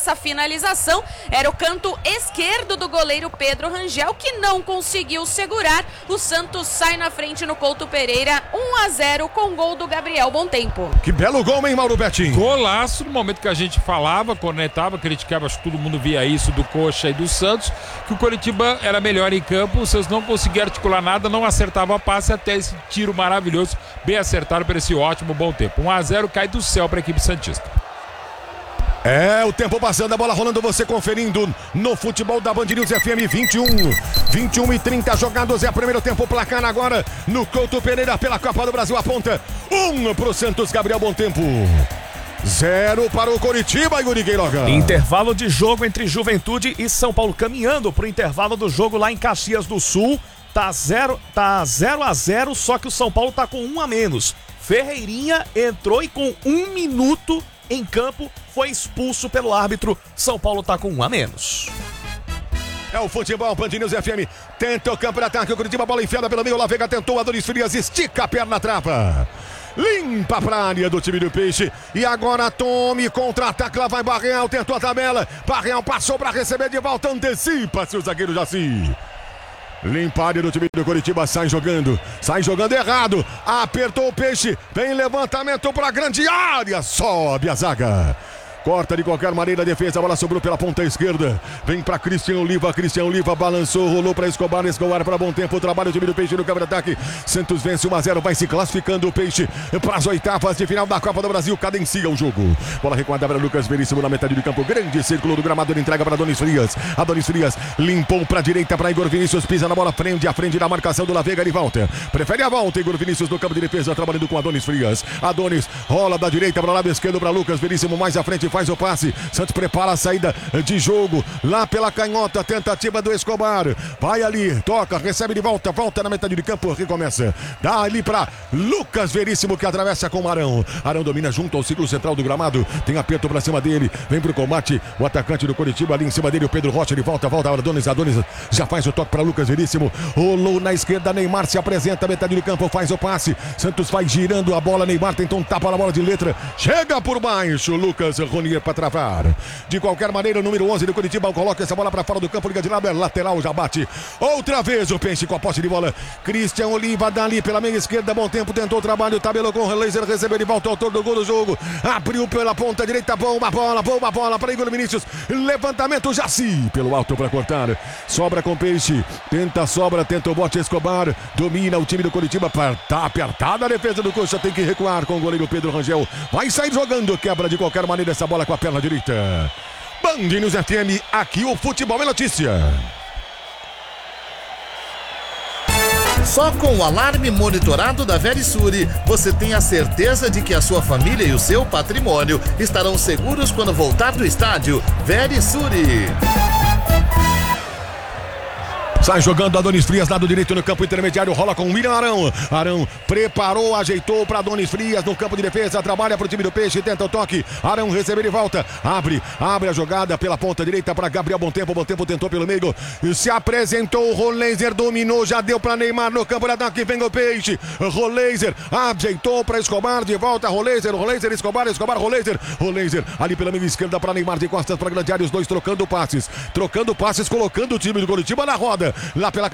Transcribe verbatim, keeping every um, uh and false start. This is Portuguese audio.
essa finalização. Era o canto esquerdo do goleiro Pedro Rangel, que não conseguiu segurar. O Santos sai na frente no Couto Pereira, um a zero, com gol do Gabriel Bontempo. Que belo gol, hein, Mauro Betinho? Golaço, no momento que a gente falava, cornetava, criticava, acho que todo mundo via isso do Coxa e do Santos, que o Coritiba era melhor em campo, o Santos não conseguia articular nada, não acertava a passe, até esse tiro maravilhoso, bem acertado para esse ótimo Bontempo. um a zero cai do céu para a equipe santista. É, o tempo passando, a bola rolando, você conferindo no futebol da Band News F M. vinte e um, vinte e um e trinta jogados, é o primeiro tempo, placar agora no Couto Pereira pela Copa do Brasil, aponta um pro Santos, Gabriel Bontempo. Zero para o Coritiba, Yuri Queiroga. Intervalo de jogo entre Juventude e São Paulo, caminhando pro intervalo do jogo lá em Caxias do Sul. Tá zero, tá zero a zero, só que o São Paulo tá com um a menos. Ferreirinha entrou e com um minuto em campo foi expulso pelo árbitro. São Paulo tá com um a menos. É o futebol, Band News F M. Tenta o campo de ataque, o Curitiba, bola enfiada pelo meio, Lavega tentou, Adonis Frias estica a perna, trava. Limpa pra área do time do Peixe. E agora tome contra-ataque, lá vai Barreal, tentou a tabela. Barreal passou pra receber de volta, antecipa-se o zagueiro Jaci. Limpa a área do time do Coritiba, sai jogando, sai jogando errado, apertou o Peixe, vem levantamento pra grande área, sobe a zaga. Corta de qualquer maneira a defesa, a bola sobrou pela ponta esquerda. Vem para Cristian Oliva, Cristian Oliva balançou, rolou para Escobar, Escobar para Bontempo, trabalho o time do Peixe no campo de ataque. Santos vence um a zero, vai se classificando o Peixe para as oitavas de final da Copa do Brasil, cadencia o jogo. Bola recuada para Lucas Veríssimo na metade do campo, grande círculo do gramado, ele entrega para Adonis Frias. Adonis Frias limpou para a direita para Igor Vinícius, pisa na bola, prende a frente da marcação do Lavega, ele volta. Prefere a volta, Igor Vinícius no campo de defesa, trabalhando com Adonis Frias. Adonis rola da direita para o lado esquerdo para Lucas Veríssimo, mais à frente faz o passe. Santos prepara a saída de jogo lá pela canhota, tentativa do Escobar, vai ali, toca, recebe de volta, volta na metade de campo, recomeça, dá ali para Lucas Veríssimo, que atravessa com o Arão. Arão domina junto ao círculo central do gramado, tem aperto para cima dele, vem pro combate o atacante do Coritiba, ali em cima dele o Pedro Rocha, ele volta, volta, Adonis, Adonis já faz o toque para Lucas Veríssimo, rolou na esquerda, Neymar se apresenta, metade do campo, faz o passe, Santos vai girando a bola, Neymar tentou um tapa na bola de letra, chega por baixo, Lucas Ronier para travar. De qualquer maneira, o número onze do Coritiba coloca essa bola para fora do campo, liga de lado, é lateral, já bate outra vez o Peixe com a posse de bola. Cristian Oliva dali pela meia esquerda, Bontempo tentou o trabalho, tabelou com o laser, recebeu de volta o autor do gol do jogo, abriu pela ponta direita, bomba bola, bomba bola para Igor Vinícius, levantamento Jaci pelo alto para cortar, sobra com o Peixe, tenta sobra, tenta o bote, Escobar domina o time do Coritiba, tá apertada a defesa do Coxa, tem que recuar com o goleiro Pedro Rangel, vai sair jogando, quebra de qualquer maneira essa bola com a perna direita. Band News F M, aqui o futebol é notícia. Só com o alarme monitorado da Verisure, você tem a certeza de que a sua família e o seu patrimônio estarão seguros quando voltar do estádio. Verisure. Sai jogando Adonis Frias, lado direito no campo intermediário, rola com o William Arão. Arão preparou, ajeitou para Adonis Frias no campo de defesa, trabalha para o time do Peixe, tenta o toque. Arão recebe de volta, abre, abre a jogada pela ponta direita para Gabriel Bontempo. Bontempo tentou pelo meio, se apresentou, o Roleiser dominou, já deu para Neymar no campo de ataque, vem o Peixe. Roleiser ajeitou para Escobar, de volta Roleiser, Roleiser, Escobar, Escobar, Roleiser. Roleiser ali pela meia esquerda para Neymar, de costas para Grande Área, os dois trocando passes, trocando passes, colocando o time do Coritiba na roda. Lá pela